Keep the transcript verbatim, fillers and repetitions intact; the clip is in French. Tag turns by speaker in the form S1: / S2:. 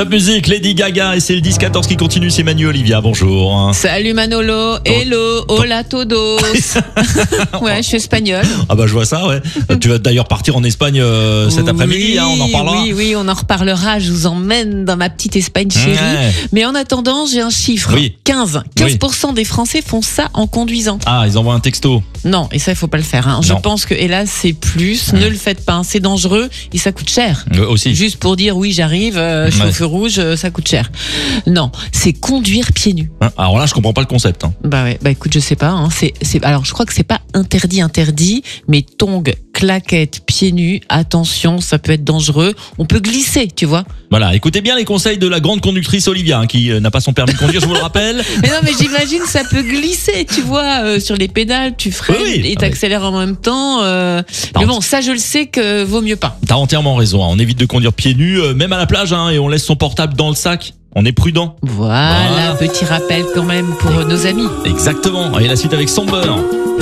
S1: Top musique, Lady Gaga, et c'est le dix quatorze qui continue, c'est Manu Olivia, bonjour.
S2: Salut Manolo, hello, hola todos. Ouais, je suis espagnole.
S1: Ah bah je vois ça, ouais. Tu vas d'ailleurs partir en Espagne euh, cet
S2: oui,
S1: après-midi, hein, on en parlera.
S2: Oui, oui, on en reparlera, je vous emmène dans ma petite Espagne chérie.
S1: Ouais.
S2: Mais en attendant, j'ai un chiffre,
S1: Oui.
S2: quinze. quinze pour cent des Français font ça en conduisant.
S1: Ah, ils envoient un texto.
S2: Non, et ça, il faut pas le faire. Hein. Je
S1: Non.
S2: pense que, hélas, c'est plus.
S1: Mmh.
S2: Ne le faites pas, hein. C'est dangereux et ça coûte cher.
S1: Euh, aussi.
S2: Juste pour dire oui, j'arrive, euh, je suis
S1: Ouais.
S2: au feu rouge, euh, ça coûte cher. Non, c'est conduire pieds nus.
S1: Hein, alors là, je comprends pas le concept. Hein.
S2: Bah ouais, bah écoute, je sais pas. Hein, c'est, c'est, alors je crois que c'est pas interdit, interdit, mais tongs, claquettes, pieds nus, attention, ça peut être dangereux. On peut glisser, tu vois.
S1: Voilà, écoutez bien les conseils de la grande conductrice Olivia, hein, qui euh, n'a pas son permis de conduire, je vous le rappelle.
S2: Mais non, mais j'imagine ça peut glisser, tu vois, euh, sur les pédales, tu freines
S1: Oui, oui.
S2: et
S1: Ah,
S2: t'accélères en même temps. Euh,
S1: Par
S2: mais
S1: contre-
S2: bon, ça je le sais que vaut mieux pas.
S1: T'as entièrement raison, hein. On évite de conduire pieds nus, euh, même à la plage, hein, et on laisse son portable dans le sac. On est prudent.
S2: Voilà,
S1: Voilà.
S2: petit rappel quand même pour euh, nos amis.
S1: Exactement. Et la suite avec Somber.